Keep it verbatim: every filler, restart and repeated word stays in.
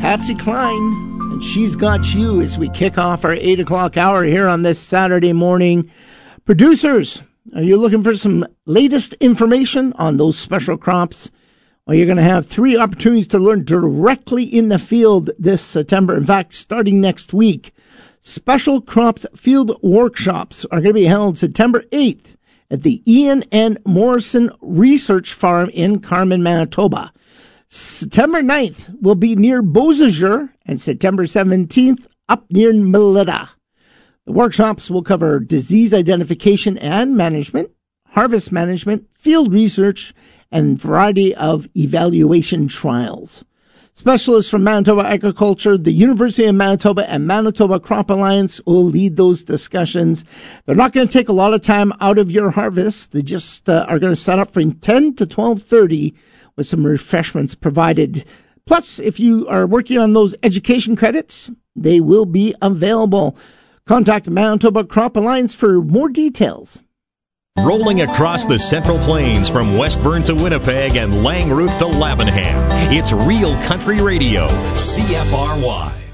Patsy Cline, and She's Got You as we kick off our eight o'clock hour here on this Saturday morning. Producers, are you looking for some latest information on those special crops? Well, you're going to have three opportunities to learn directly in the field this September. In fact, starting next week, Special Crops Field Workshops are going to be held September eighth at the Ian N. Morrison Research Farm in Carman, Manitoba. September ninth will be near Beausejour, and September seventeenth up near Melita. The workshops will cover disease identification and management, harvest management, field research, and variety of evaluation trials. Specialists from Manitoba Agriculture, the University of Manitoba, and Manitoba Crop Alliance will lead those discussions. They're not going to take a lot of time out of your harvest. They just uh, are going to set up from ten to twelve thirty with some refreshments provided. Plus, if you are working on those education credits, they will be available. Contact Manitoba Crop Alliance for more details. Rolling across the Central Plains from Westburn to Winnipeg and Langrooth to Lavenham, it's Real Country Radio, C F R Y.